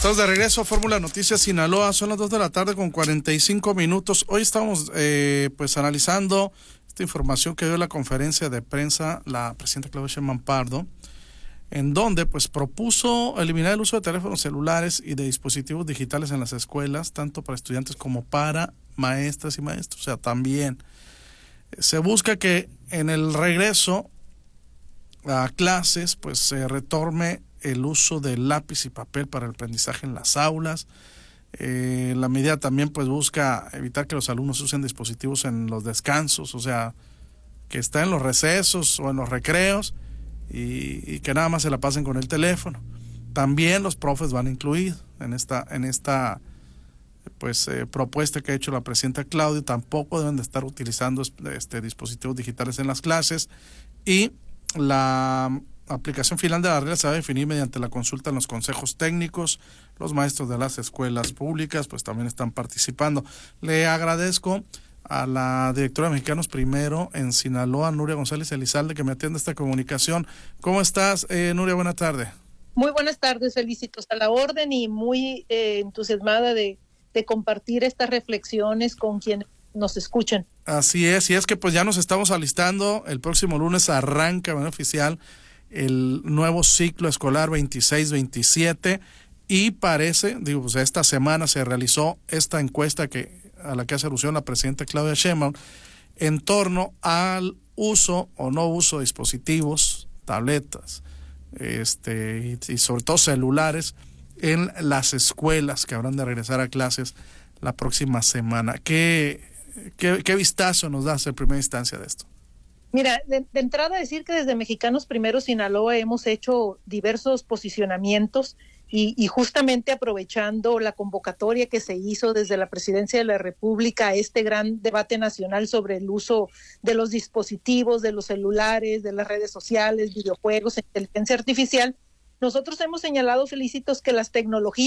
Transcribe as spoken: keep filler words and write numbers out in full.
Estamos de regreso a Fórmula Noticias Sinaloa, son las dos de la tarde con cuarenta y cinco minutos. Hoy estamos eh, pues analizando esta información que dio la conferencia de prensa la presidenta Claudia Sheinbaum Pardo, en donde pues propuso eliminar el uso de teléfonos celulares y de dispositivos digitales en las escuelas, tanto para estudiantes como para maestras y maestros. O sea, también se busca que en el regreso a clases pues se retorne el uso de lápiz y papel para el aprendizaje en las aulas. Eh, la medida también pues busca evitar que los alumnos usen dispositivos en los descansos, o sea, que está en los recesos o en los recreos y, y que nada más se la pasen con el teléfono. También los profes van incluidos en esta en esta pues eh, propuesta que ha hecho la presidenta Claudia. Tampoco deben de estar utilizando este dispositivos digitales en las clases, y la aplicación final de la regla se va a definir mediante la consulta en los consejos técnicos. Los maestros de las escuelas públicas pues también están participando. Le agradezco a la directora de Mexicanos Primero en Sinaloa, Nuria González Elizalde, que me atiende esta comunicación. ¿Cómo estás, eh, Nuria? Buena tarde. Muy buenas tardes, felicitos a la orden y muy eh, entusiasmada de, de compartir estas reflexiones con quienes nos escuchan. Así es, y es que pues ya nos estamos alistando. El próximo lunes arranca de manera oficial el nuevo ciclo escolar veintiséis veintisiete, y parece, digo, pues esta semana se realizó esta encuesta que a la que hace alusión la presidenta Claudia Sheinbaum en torno al uso o no uso de dispositivos, tabletas, este y, y sobre todo celulares en las escuelas que habrán de regresar a clases la próxima semana. ¿Qué, qué, qué vistazo nos das en primera instancia de esto? Mira, de, de entrada decir que desde Mexicanos Primero Sinaloa hemos hecho diversos posicionamientos y, y justamente aprovechando la convocatoria que se hizo desde la Presidencia de la República a este gran debate nacional sobre el uso de los dispositivos, de los celulares, de las redes sociales, videojuegos, inteligencia artificial, nosotros hemos señalado, Felicitos, que las tecnologías